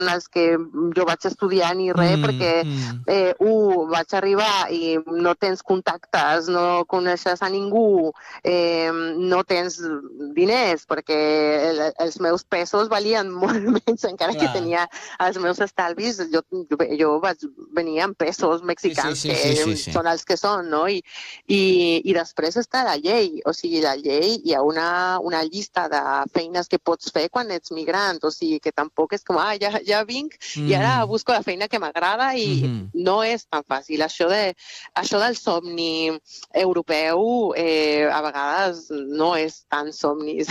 els que jo vaig estudiar ni res, perquè vaig arribar i no tens contactes, no coneixes a ningú, no tens diners, perquè els meus pesos valien molt menys, encara que tenia els meus estalvis, jo vaig venir amb pesos mexicans, que són els que són, no? I després està la llei, o sigui, la llei, hi ha una llista de feines que pots fer quan ets migrant, o sigui, que tampoc és com, ja vinc i ara busco la feina que m'agrada i no és tan fàcil. Això del somni europeu a vegades no és tan somnis.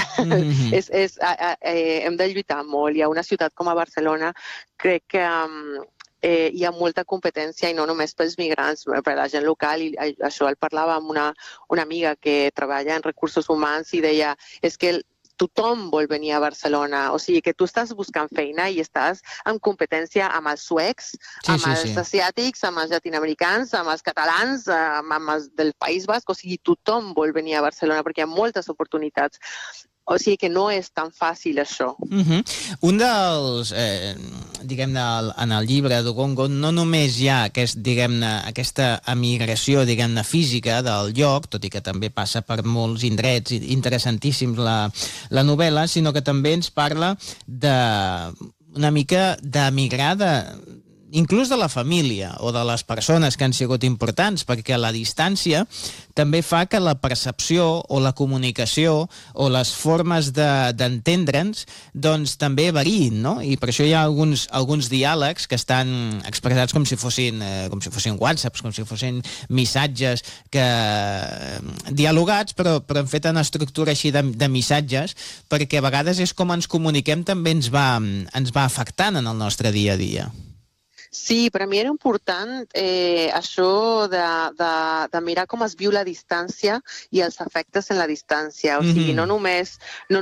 Hem de lluitar molt. Hi ha una ciutat com a Barcelona, crec que hi ha molta competència i no només pels migrants, per la gent local, i això el parlava amb una amiga que treballa en recursos humans i deia, és que tothom vol venir a Barcelona, o sigui que tu estàs buscant feina i estàs en competència amb els suecs, amb els asiàtics, amb els llatinoamericans, amb els catalans, amb els del País Basc, o sigui, tothom vol venir a Barcelona perquè hi ha moltes oportunitats. O sigui que no és tan fàcil, això. Un dels, diguem-ne, en el llibre d'Ogongo, no només hi ha aquesta emigració, diguem-ne, física del lloc, tot i que també passa per molts indrets interessantíssims la novel·la, sinó que també ens parla una mica d'emigrar inclús de la família o de les persones que han sigut importants, perquè la distància també fa que la percepció o la comunicació o les formes d'entendre'ns doncs també variïn, no? I per això hi ha alguns diàlegs que estan expressats com si fossin whatsapps, com si fossin missatges dialogats, però en fet en estructura així de missatges, perquè a vegades és com ens comuniquem també ens va afectant en el nostre dia a dia. Sí, per a mi era important això de mirar com es viu la distància i els efectes en la distància. O sigui, no només...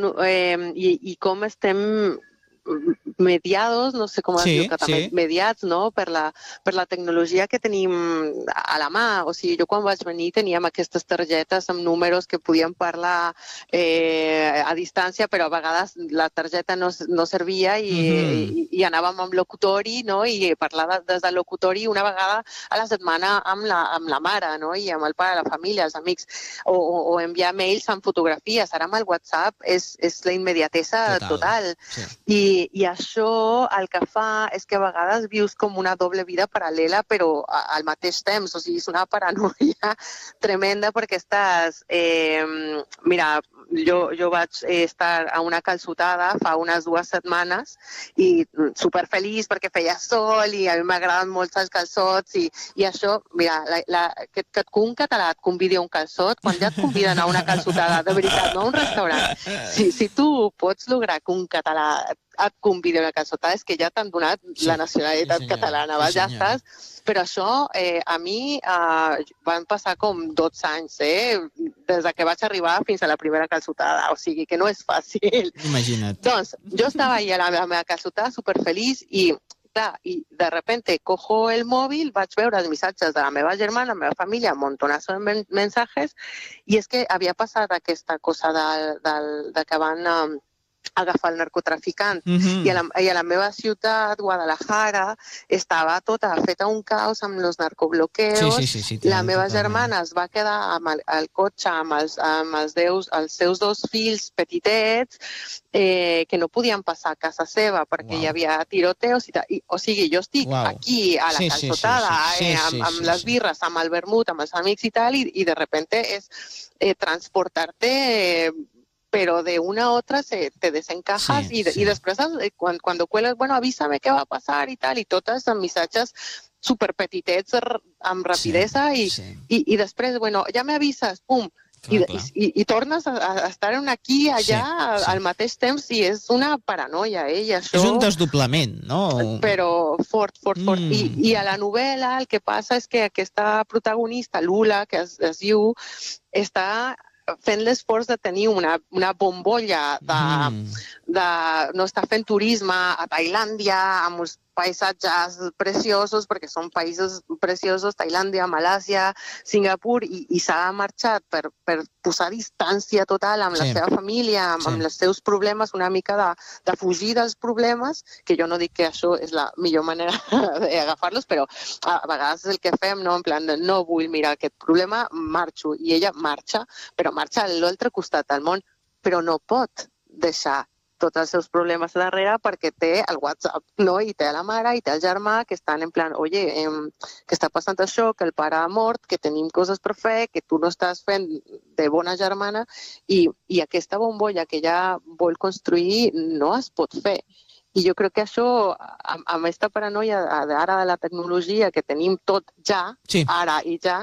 I com estem mediados, no sé com es diu, mediats, no?, per la tecnologia que tenim a la mà. O sigui, jo quan vaig venir teníem aquestes targetes amb números que podíem parlar a distància, però a vegades la targeta no servia i anàvem amb locutori, no?, i parlar des del locutori una vegada a la setmana amb la mare, no?, i amb el pare, la família, els amics, o enviar mails amb fotografies. Ara amb el WhatsApp és la immediatesa total. I això el que fa és que a vegades vius com una doble vida paral·lela, però al mateix temps. O sigui, és una paranoia tremenda perquè estàs... Mira, jo vaig estar a una calçotada fa unes 2 setmanes i superfeliç perquè feia sol i a mi m'agraden molt els calçots i això, mira, que un català et convidi a un calçot, quan ja et conviden a una calçotada, de veritat, no a un restaurant, si tu pots lograr que un català et convidi a una calçotada, és que ja t'han donat la nacionalitat catalana, ja estàs. Però això, a mi, van passar com 12 anys, des que vaig arribar fins a la primera calçotada, o sigui que no és fàcil. Imagina't. Doncs, jo estava allà a la meva calçotada superfeliç i, clar, i de repente cojo el mòbil, vaig veure els missatges de la meva germana, la meva família, un montonazo de mensajes, i és que havia passat aquesta cosa de que van agafar el narcotraficant. I a la meva ciutat, Guadalajara, estava tota feta un caos amb els narcobloqueos. La meva germana es va quedar amb el cotxe amb els seus 2 fills petitets que no podien passar a casa seva perquè hi havia tiroteos. O sigui, jo estic aquí a la calçotada amb les birres, amb el vermut, amb els amics i tal, i de repente és transportarte pero de una a otra te desencajas y después cuando cuelgas, bueno, avísame qué va a pasar y tal, y totes amb missatges superpetitets amb rapidesa i després, bueno, ja m'avises, pum, i tornes a estar aquí, allà, al mateix temps, i és una paranoia, i això... És un desdoblament, no? Però fort. I a la novel·la el que passa és que aquesta protagonista, Lula, que es diu, està fent l'esforç de tenir una bombolla no està fent turisme a Tailàndia, amb uns paisatges preciosos, perquè són països preciosos, Tailàndia, Malàsia, Singapur, i s'ha marxat per posar distància total amb la seva família, amb els seus problemes, una mica de fugir dels problemes, que jo no dic que això és la millor manera d'agafar-los, però a vegades el que fem, no, en plan de no vull mirar aquest problema, marxo, i ella marxa, però marxa a l'altre costat del món, però no pot deixar tots els seus problemes darrere perquè té el WhatsApp, no? I té la mare i té el germà que estan en plan, oye, que està passant això, que el pare ha mort, que tenim coses per fer, que tu no estàs fent de bona germana, i aquesta bombolla que ella vol construir no es pot fer. I jo crec que això, amb aquesta paranoia ara de la tecnologia, que tenim tot ja, ara i ja,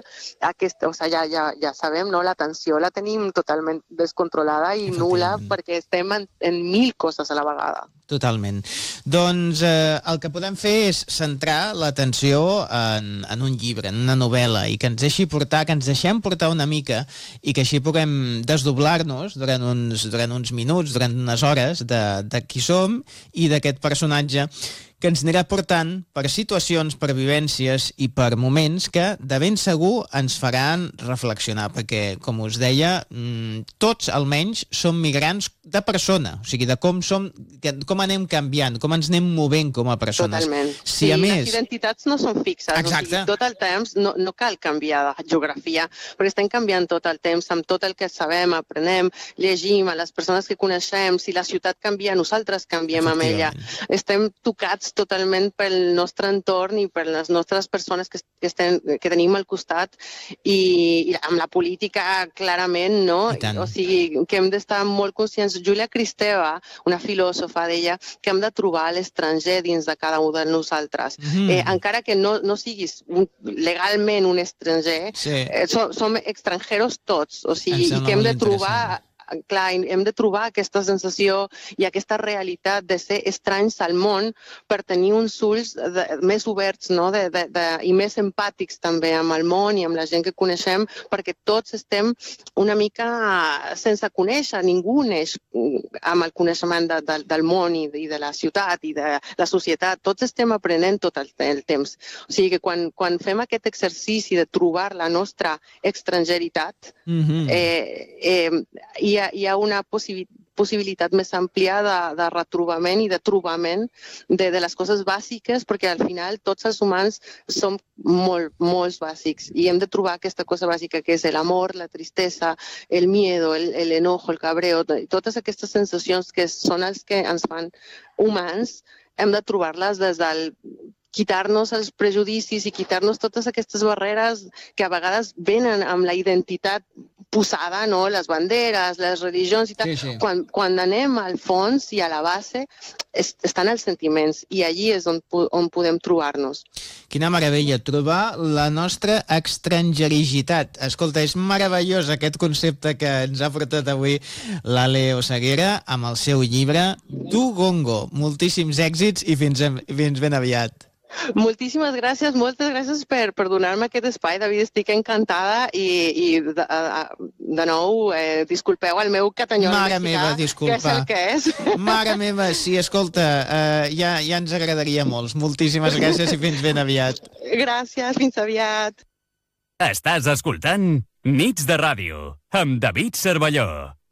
ja sabem, no? L'atenció la tenim totalment descontrolada i nul·la perquè estem en 1000 coses a la vegada. Totalment. Doncs el que podem fer és centrar l'atenció en un llibre, en una novel·la, i que ens deixem portar una mica, i que així puguem desdoblar-nos durant uns minuts, durant unes hores, de qui som i d'aquest personatge que ens anirà portant per situacions, per vivències i per moments que de ben segur ens faran reflexionar, perquè, com us deia, tots almenys som migrants de persona, o sigui, de com anem canviant, com ens anem movent com a persones. Totalment. Si a més... Les identitats no són fixes, o sigui, tot el temps no cal canviar de geografia, perquè estem canviant tot el temps amb tot el que sabem, aprenem, llegim, a les persones que coneixem, si la ciutat canvia, nosaltres canviem amb ella. Estem tocats totalment pel nostre entorn i per les nostres persones que tenim al costat, i amb la política clarament, no? O sigui, que hem d'estar molt conscients. Júlia Kristeva, una filòsofa, deia que hem de trobar l'estranger dins de cada un de nosaltres. Encara que no siguis legalment un estranger, som extranjeros tots, o sigui, i que hem de trobar... Clar, hem de trobar aquesta sensació i aquesta realitat de ser estranys al món per tenir uns ulls més oberts, no? I més empàtics també amb el món i amb la gent que coneixem, perquè tots estem una mica sense conèixer, ningú neix amb el coneixement del món i de la ciutat i de la societat, tots estem aprenent tot el temps. O sigui que quan fem aquest exercici de trobar la nostra extranjeritat, hi ha una possibilitat més àmplia de retrobament i de trobament de les coses bàsiques, perquè al final tots els humans som molt bàsics i hem de trobar aquesta cosa bàsica que és l'amor, la tristesa, el miedo, el enojo, el cabreo, totes aquestes sensacions que són els que ens fan humans, hem de trobar-les des del quitar-nos els prejudicis i quitar-nos totes aquestes barreres que a vegades venen amb la identitat posada, no? Les banderes, les religions i tal. Quan anem al fons i a la base estan els sentiments, i allí és on podem trobar-nos. Quina meravella, trobar la nostra extranjerigitat. Escolta, és meravellós aquest concepte que ens ha portat avui l'Ale Oseguera amb el seu llibre Dugongo. Moltíssims èxits i fins ben aviat. Moltíssimes gràcies, moltes gràcies per donar-me aquest espai, David, estic encantada i de nou, disculpeu el meu catanyol mexicà, que és el que és. Mare meva, sí, escolta, ja ens agradaria molt. Moltíssimes gràcies i fins ben aviat. Gràcies, fins aviat. Estàs escoltant Nits de Ràdio, amb David Cervelló.